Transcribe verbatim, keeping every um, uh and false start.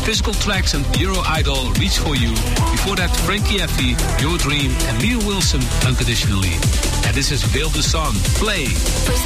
Physical Tracks and Euro Idol, Reach For You. Before that, Frankie Effie, Your Dream, and Neil Wilson, Unconditionally. And this is Veil the Sun, Play.